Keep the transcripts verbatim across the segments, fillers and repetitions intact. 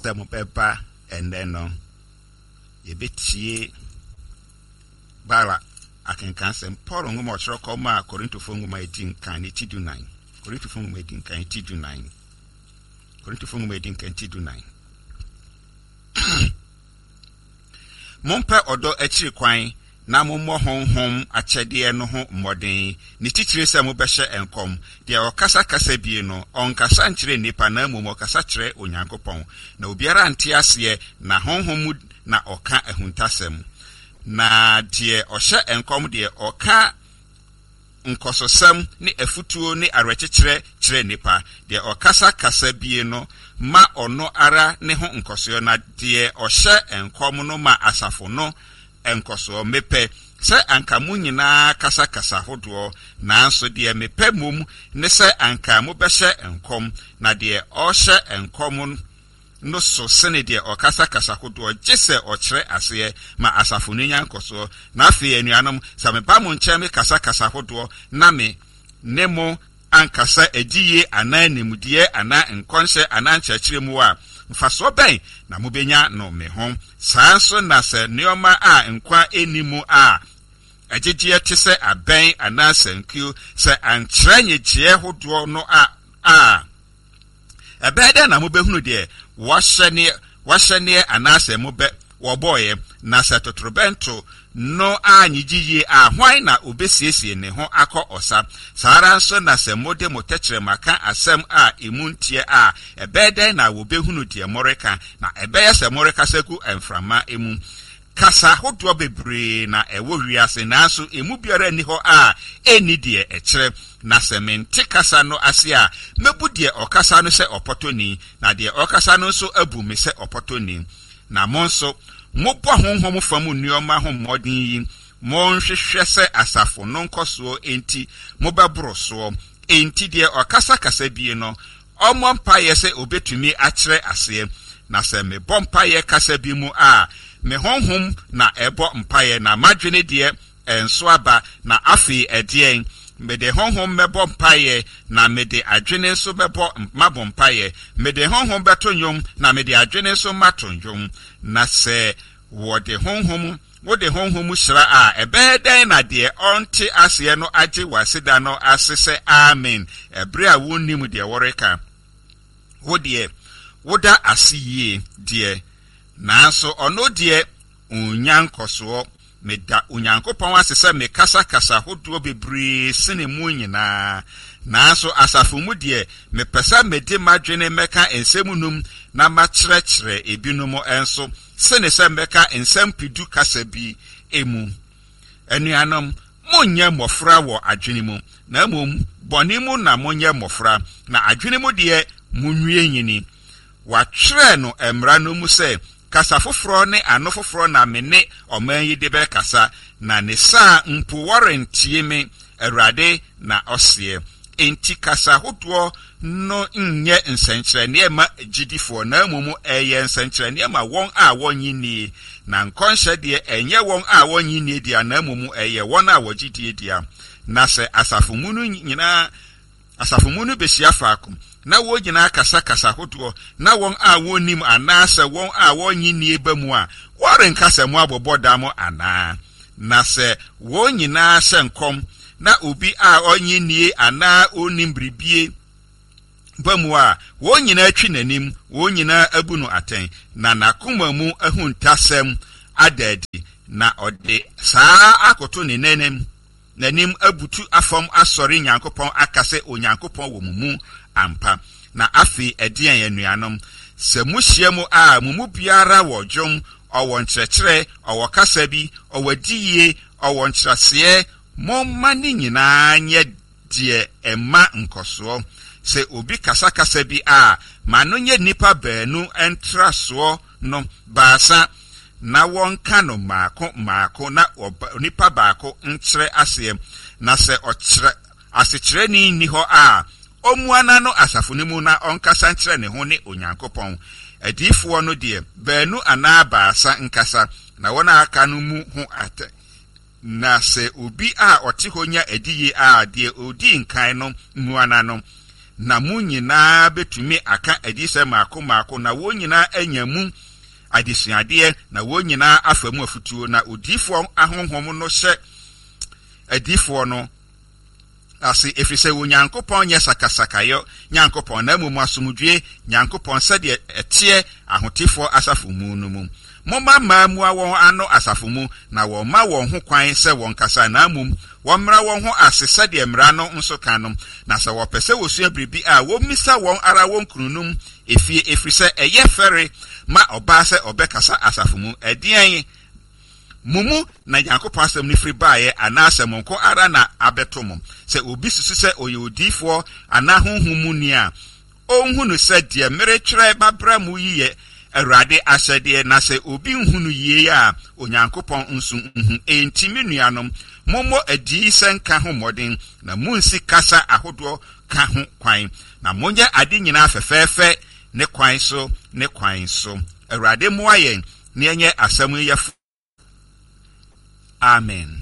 Temo Peppa and then no ye betie Bala I can cancel Paul on much rock according to Fungu Maidin can it do nine. According to Fungu Maidin can it do nine. According to Fungu Maidin can it do nine. Mompe odo echi kwan na mommo honhom achede no ho modern ni titire se mo behye enkom de okasa kasa bie no onkasa nkyere nipa na momo kasa kyere onyankopon na obiara ante ase na honhom na oka ehuntasem na de ohye enkom de oka nkososam ni efutuo ni arekyekere kyere nipa de okasa kasa bie no ma ono ara ne ho nkoso na de ohye enkom no ma asafo no enkoso mepe se anka mu nyina kasa kasa hodo nanso de mepe mum ne se anka mu behye enkom na de ohye enkom no so sene de okasa kasa hodo gese okere ase ma asafo no nyankoso na afi anuanom sa mepa mu nche me kasa kasa hodo na me nemo ankasa ediye ana nimdie ana nkonhye ana nkyekire mu a mfaso ben na mubenya no me ho sanso na se neoma a nkwa enimu a ajeje tese aben ana sankyu se ankyeranye gye hodo no a a ebede na mubehunu de wahye wahye ana se mube woboye na se totrobento no anyigiye a hwan na obesiesie ne ho akọ osa sara nso na se mode motechere maka asem a emuntie a ebede na wobehunu de moreka na ebeye se moreka seku emframa emu kasa hodo bebre na ewo wiase nanso emu biara ni ho a eni de ekere na se mente kasa no ase a mebu de okasa no se opotoni na de okasa no so abu me se opotoni na monso mopo honhom famu nioma ho modin yi mon hwehwe se asafo no nkoso enti mobabro so enti de okasa kasa bie no omo mpaye se obetumi akere ase na se me bompaye kasa bi mu a me honhom na ebo mpaye na madwene de enso aba na afi edien me de honhom mebo mpaye na me de adwene so bebo mabo mpaye me de honhom beto nyom na me de adwene so mato nyom na se wo de honhom wo de honhom shira a ebeden na de onte ase no age waseda no asese amen ebre a wonnim de woreka wo de woda asiye de nanso ono de onyankoso meda onyankopon asese me kasa kasa hodo bebre sene mu nyina nanso asafo mu de me pesa mede madwene meka ensemunum na makyerɛkyerɛ ebinom enso sene se meka ensem pidu kasa bi emu anuanom monye mofra wo adwene mu na mom bɔne mu na monye mofra na adwene mu de munwie nyini watwerɛ no emra no mu se kasa foforo ne ano foforo na mene oman yi de be kasa na ne sa mpo warrantie me Awurade na ɔseɛ enti kasa hodo no nye nsenkyerɛ ma gidifo na mumu ɛyɛ nsenkyerɛ ma won a wonyi ni na nkonhye de enye won a wonyi ni dia na mumu ɛyɛ won a wogidie dia na se asafo munu nyina asafo munu behia faakum na wo nyina kasa kasa hodo na won a wonim anase won a wonyi ni eba mu a woren kasa mu aboboda mo ana na se wo nyina senkom na obi a onyi nie ana onim bribie bamu a wo nyina atwi nanim wo nyina abunu aten na nakoma mu ahuntasem adadi na ode saa akoto ne nenem nanim abutu afom asori nyankopon akase onyankopon wo mumu ampa na afi edian yanuanom se muhyiemu a mumu biara wo dwom owo nkyerɛkyerɛ owo kasa bi owo diye owo nkyerɛseɛ momma ni nyina nye de emma nkoso se obi kasa kasa bi a ma no nye nipa baanu entraso no baasa na wonka no maako maako na nipa baako nkyerɛ ase na se ɔkyerɛ asekyerɛ ni ni hɔ a omuana no asafo ne mu na onkasa nkyerɛ ne ho ne onyankopɔn adifo no de baanu ana baasa nkasa na wona aka no mu ho ate na se obi a ɔte hɔ nya adiye a de odi nkan no muana no na mu nyinaa betumi aka adise maako maako na wo nyinaa anyamu adesuade na wo nyinaa afamu afutuo na odifo ahonhom no hye adifo no ase efrise wo Nyankopɔn nye sakasakayo Nyankopɔn na mu asomdwe Nyankopɔn sɛde etie ahotifo asafo mu no mu momma maamu a won ano asafo mu na won ma won ho kwan sɛ won kasa na mum won mra won ho ase sɛde mra no nso kan no na sɛ wo pɛsɛ wosua bribi a wo misa won ara won krunum efie efrise eye fere ma oba sɛ obekasa asafo mu ɛdeɛn mumu na Nyankopɔn asɛm ni firi baaye anasɛ monko ara na abeto mum sɛ obi susu sɛ oye odifo ana honhum ni a onhunu sɛ de mere twere babra mu yiye Awurade ahyɛdeɛ na sɛ obi nhunu yie a Onyankopɔn nso nhu entimi nuanom mommo adi sɛnka ho mmɔden na munsi kasa ahodoɔ ka ho kwan na monye ade nyinaa fɛfɛɛfɛ ne kwan so ne kwan so Awurade mmoa yɛn na yenye asɛm yɛfo. Amen.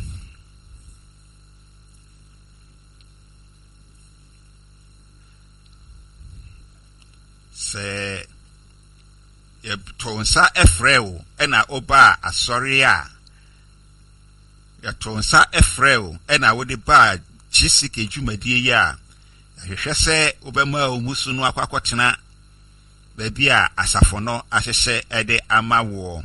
Sɛ ye tonsa efreo ena oba asori a ya tonsa efreo ena wode ba chisike dwumadie ya hwehwe se obema omusu no akwakotena baabi a asafo no ahyehye ede amawo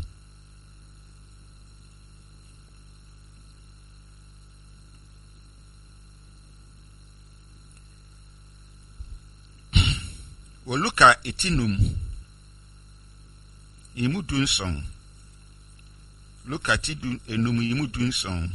woluka etinum imudun song look at it enum imudun song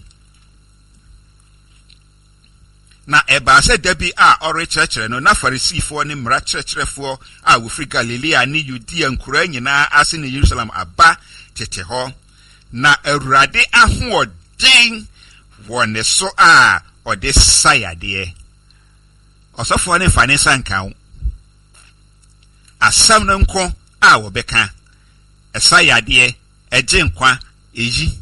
na eba se debi a ore church no na farisifo ne mra churchrefo a wo fri Galilea ne Judea nkura nyina ase ne Jerusalem aba tete ho na Awurade ahoɔden wone so a ode sayade osofo ne fane sankan asam no nko a wo beka esayade eje nkwa eji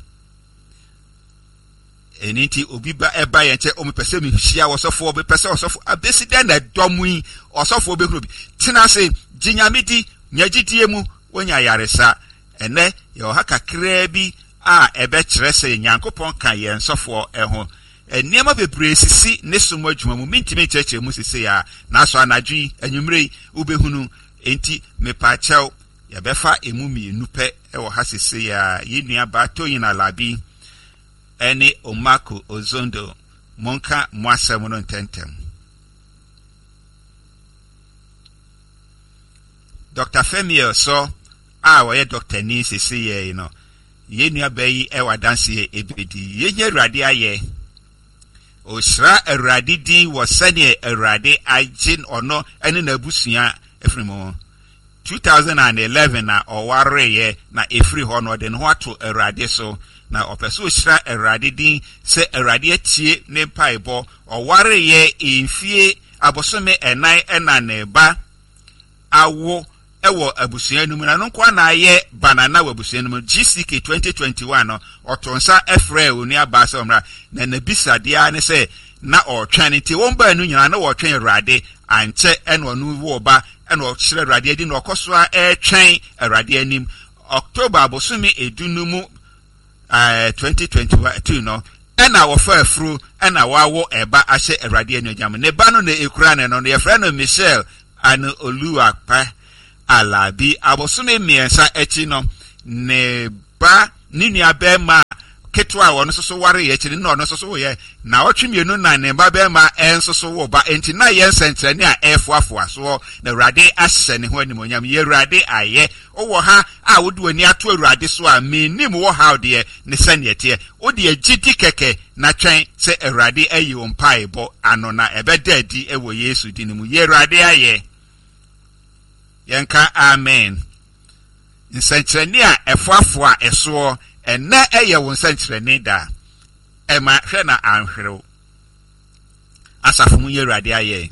eniti obi ba eba yenche o mepese mi hia wosofo obi pese wosofo abesida na domu yi osofo obi huru bi tina se jinyamidi nyagidie mu wonya yaresa ene ye o haka kra bi a ebe kire se Nyankopɔn kan ye nsofo eho eniema bebre sisi ne somo adwuma mu mintime cheche mu sisi ya na so anadwi anwumrei ubehunu enti mepachew ya befa emumi nupe ewo hasisi ya yinua ba toyina labi ene omako ozondo monka mwasem no ntentem. Doctor Femi so a wo ye doctor ni sisi ye you know yinua bayi ewa dance ye ebedi yenye Awurade aye osra Awurade din wo sane Awurade agin ono ene na abusua efrimo two thousand eleven na oware ye na efri ho no de no ato Awurade so na opeso osra Awurade din se Awurade atie ne paibo oware ye emfie abosome enai ena ne ba awo ewo abusua num na nko na ye banana wa abusua num G C K twenty twenty-one no otonsa efre oni abasa omra na na bisade a ne se na otwane ti won ba anu nyina na wotwen Awurade anche eno nu wo ba eno kyere Awurade adi na okoso a etwen Awurade anim October abosome edunumu uh twenty twenty-two no ena wo fa afru ena wawo eba ahye Awurade anyonyam ne ba no na ekura ne no ye frɛ no Michelle anu Oluwapa alabi abosome miensa echi no ne ba ninua bema ketwa wono soso ware ye chi no no soso ye na otwemienu na ne ba bema ensoso wo ba enti na ye nsentrene a efoafo aso na Awurade ahye ne ho animonyam ye Awurade aye owo ha a wodi wani ato Awurade so a menim wo ha de ne sane ete wo de agidi keke na twen se Awurade ayi wo mpaebo ano na ebeda adi ewo Yesu dinimu ye Awurade aye yanka amen. Nsentrene a efoafo a eso ena eye won nsentrene da ema hwe na anhwerew asafo mu ye Awurade aye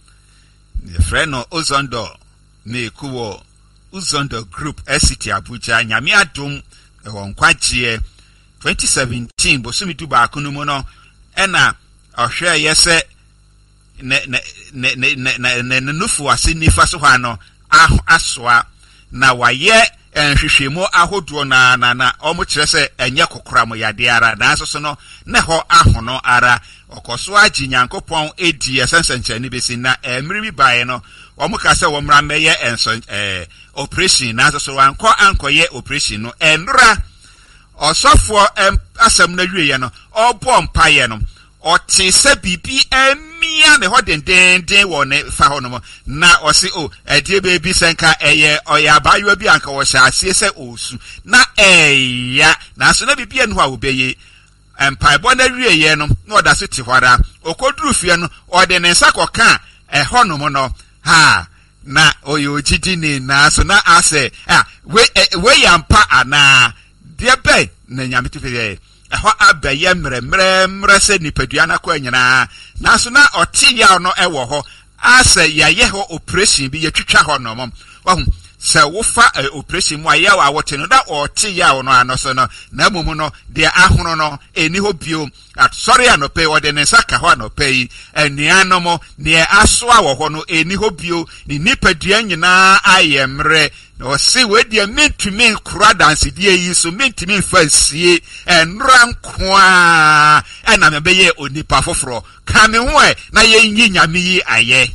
ne freno Ozondo na ekuwo Ozondo group City Abuja nyame adom ewon kwagie twenty seventeen bosumi du ba akunu mu no ena ohwe yese ne ne ne ne ne ne ne nufu ase nifa so ha no asoa na waye enhwehwemu ahodo na na na omo kire se enye kokora mo yade ara na so so no ne ho ahono ara okoso agi Nyankopɔn edi esensenche ni besi na emiri bi bae no omo ka se wo mra meye enso eh operation na so so anko ankoye operation no enra osofo asem na wiye no obo mpaye no oti se bibi emia ne ho dendenden wo ne fa ho no na osi o edie bebi senka eye oya bayo bi anka wo sha asie se osu na eya na so na bibi enu a obeye empaibo na wiye no na oda so ti hwara okoduru fie no ode ne nsa koka e ho no no ha na oyo jidi ni na so na ase ah we we yampa ana de be na nyamete fe eho abaye mre mre mre se nipadua na kwa nyina na so na oti ya no ewo ho ase ya ye ho operation bi yetwitwa ho no mom wahu se wo fa operation mu aye wa wote no da oti ya no anoso no na mumu no de ahono no eni ho bio at sorry anope ode ne saka ho anope eniano mo ne aso a wo ho no eni ho bio ni nipadua nyina aye mre no si we dia mentumi kura dance die yi so mentumi fansie enrankwa ena me beye onipa foforo ka me ho e na ye nyi nyame yi aye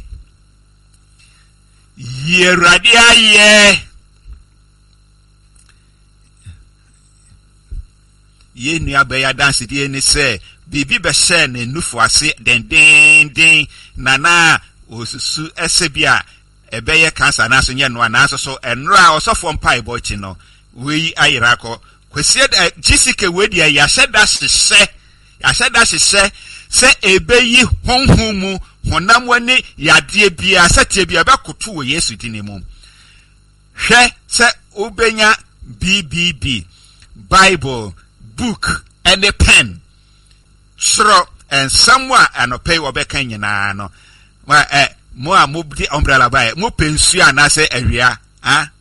ye radia ye ye ni abaya dance die ni se bibi be she ne nufu ase den den den nana osusu esebia ebeye cancer na so nye no na so so enra osofo mpai bochi no we ayirako kwesie jisike we dia ya sheda hye ya sheda hye se ebeyi honhumu honam wani yade bia satie bia bekoto wo Yesu dinemu hwe se obenya B B B Bible book and a pen sro and somewhere anope obeka nyina no ma eh mo a mo di umbrella bae mo pensu anase awia ha